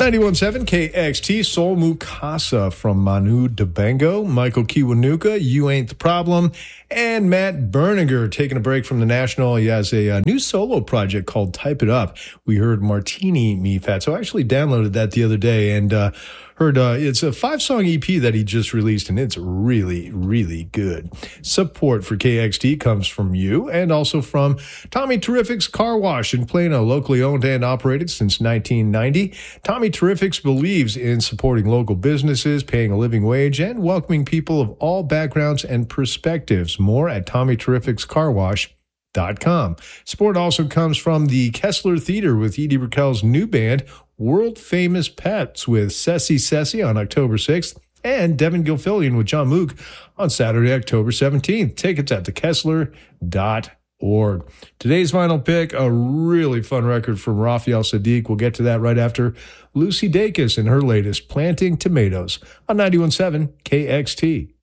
91.7 KXT, Sol Mukasa from Manu Dibango, Michael Kiwanuka, You Ain't the Problem, and Matt Berninger taking a break from the National. He has a new solo project called Type It Up. We heard Martini Me Fat. So I actually downloaded that the other day and heard it's a 5-song EP that he just released, and it's really, really good. Support for KXT comes from you and also from Tommy Terrific's Car Wash in Plano, locally owned and operated since 1990. Tommy Terrific's believes in supporting local businesses, paying a living wage, and welcoming people of all backgrounds and perspectives. More at TommyTerrificsCarWash.com. Support also comes from the Kessler Theater with Edie Brickell's new band, World Famous Pets, with Ceci on October 6th and Devin Gilfillian with John Mook on Saturday, October 17th. Tickets at thekessler.org. Today's final pick, a really fun record from Raphael Saadiq. We'll get to that right after Lucy Dacus and her latest, Planting Tomatoes, on 91.7 KXT.